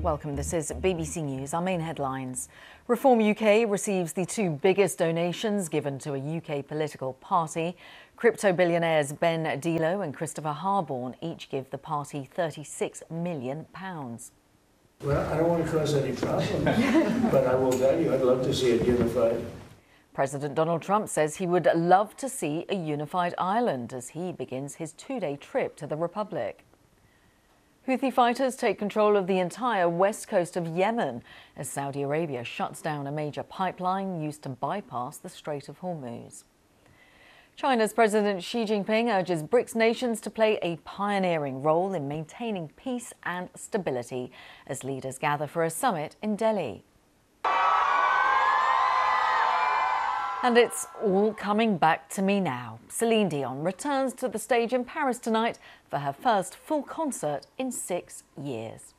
Welcome. This is BBC News. Our main headlines. Reform UK receives the two biggest donations given to a UK political party. Crypto billionaires Ben Delo and Christopher Harborne each give the party £36 million. Well, I don't want to cause any problems, but I will tell you, I'd love to see it unified. President Donald Trump says he would love to see a unified Ireland as he begins his two-day trip to the Republic. Houthi fighters take control of the entire west coast of Yemen as Saudi Arabia shuts down a major pipeline used to bypass the Strait of Hormuz. China's President Xi Jinping urges BRICS nations to play a pioneering role in maintaining peace and stability as leaders gather for a summit in Delhi. And it's all coming back to me now. Celine Dion returns to the stage in Paris tonight for her first full concert in 6 years.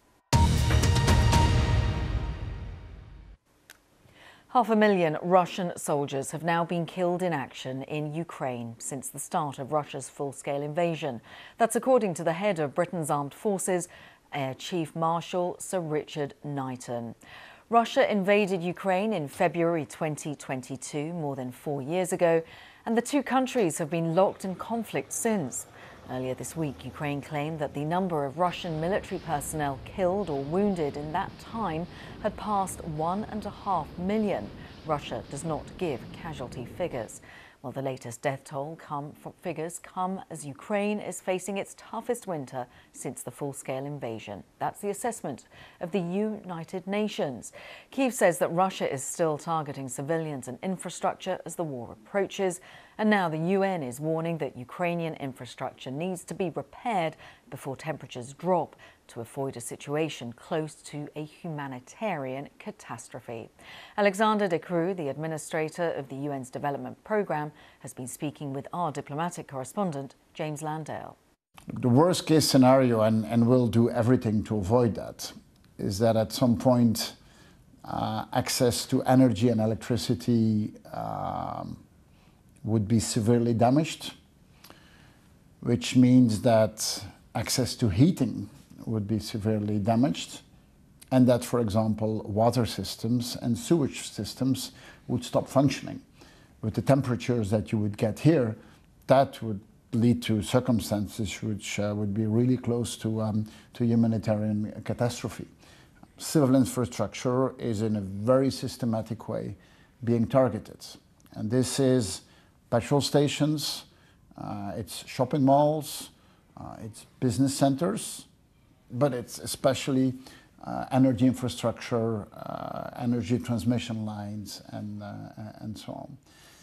500,000 Russian soldiers have now been killed in action in Ukraine since the start of Russia's full-scale invasion. That's according to the head of Britain's armed forces, Air Chief Marshal Sir Richard Knighton. Russia invaded Ukraine in February 2022, more than 4 years ago, and the two countries have been locked in conflict since. Earlier this week, Ukraine claimed that the number of Russian military personnel killed or wounded in that time had passed 1.5 million. Russia does not give casualty figures. Well, the latest death toll figures come as Ukraine is facing its toughest winter since the full-scale invasion. That's the assessment of the United Nations. Kyiv says that Russia is still targeting civilians and infrastructure as the war approaches. And now the UN is warning that Ukrainian infrastructure needs to be repaired before temperatures drop to avoid a situation close to a humanitarian catastrophe. Alexander De Croo, the administrator of the UN's development programme, has been speaking with our diplomatic correspondent, James Landale. The worst case scenario, and we'll do everything to avoid that, is that at some point access to energy and electricity would be severely damaged, which means that access to heating would be severely damaged, and that, for example, water systems and sewage systems would stop functioning. With the temperatures that you would get here, that would lead to circumstances which would be really close to humanitarian catastrophe. Civil infrastructure is in a very systematic way being targeted, and this is petrol stations, it's shopping malls, it's business centers, but it's especially energy infrastructure, energy transmission lines, and so on.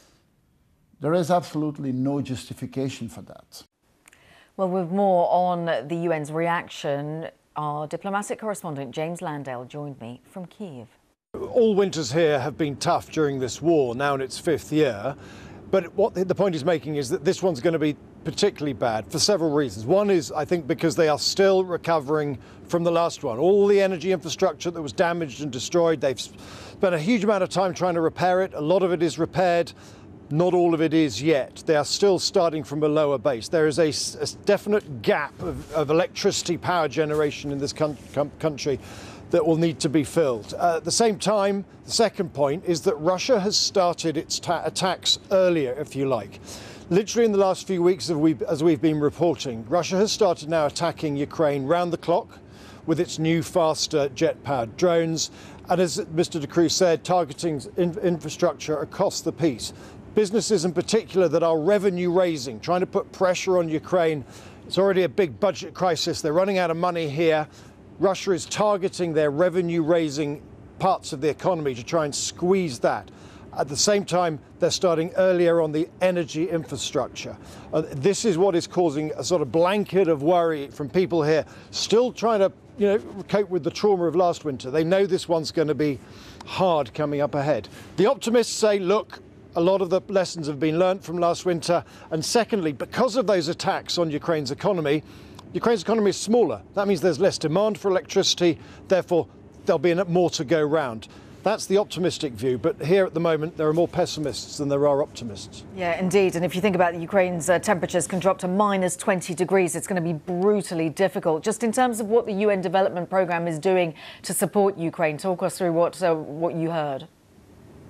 There is absolutely no justification for that. Well, with more on the UN's reaction, our diplomatic correspondent James Landale joined me from Kyiv. All winters here have been tough during this war, now in its fifth year. But what the point is making is that this one's going to be particularly bad for several reasons. One is, I think, because they are still recovering from the last one. All the energy infrastructure that was damaged and destroyed, they've spent a huge amount of time trying to repair it. A lot of it is repaired. Not all of it is yet. They are still starting from a lower base. There is a definite gap of electricity power generation in this country that will need to be filled. At the same time, the second point is that Russia has started its attacks earlier, if you like. Literally in the last few weeks, as we've been reporting, Russia has started now attacking Ukraine round the clock with its new, faster jet-powered drones, and as Mr. De Croo said, targeting infrastructure across the piece. Businesses in particular that are revenue-raising, trying to put pressure on Ukraine. It's already a big budget crisis. They're running out of money here. Russia is targeting their revenue-raising parts of the economy to try and squeeze that. At the same time, they're starting earlier on the energy infrastructure. This is what is causing a sort of blanket of worry from people here, still trying to cope with the trauma of last winter. They know this one's going to be hard coming up ahead. The optimists say, look, a lot of the lessons have been learnt from last winter. And secondly, because of those attacks on Ukraine's economy is smaller. That means there's less demand for electricity, therefore there'll be more to go round. That's the optimistic view, but here at the moment there are more pessimists than there are optimists. Yeah, indeed. And if you think about Ukraine's temperatures can drop to minus 20 degrees, it's going to be brutally difficult. Just in terms of what the UN Development Programme is doing to support Ukraine, talk us through what you heard.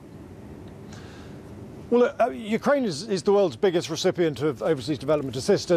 Well, Ukraine is the world's biggest recipient of overseas development assistance.